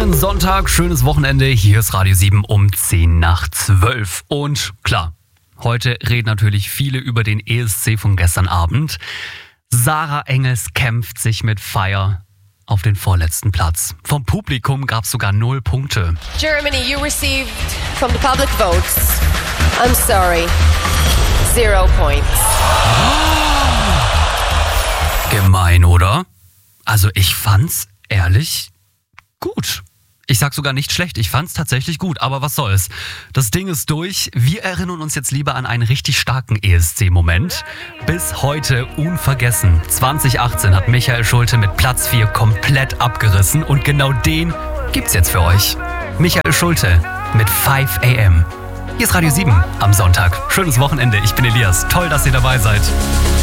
Schönen Sonntag, schönes Wochenende. Hier ist Radio 7 um 10 nach 12. Und klar, heute reden natürlich viele über den ESC von gestern Abend. Sarah Engels kämpft sich mit Fire auf den vorletzten Platz. Vom Publikum gab es sogar 0 Punkte. Germany, you received from the public votes. I'm sorry. 0 points. Gemein, oder? Also ich fand's ehrlich gut. Ich sag sogar nicht schlecht, ich fand's tatsächlich gut, aber was soll's. Das Ding ist durch. Wir erinnern uns jetzt lieber an einen richtig starken ESC-Moment. Bis heute unvergessen. 2018 hat Michael Schulte mit Platz 4 komplett abgerissen und genau den gibt's jetzt für euch. Michael Schulte mit 5 AM. Hier ist Radio 7 am Sonntag. Schönes Wochenende, ich bin Elias. Toll, dass ihr dabei seid.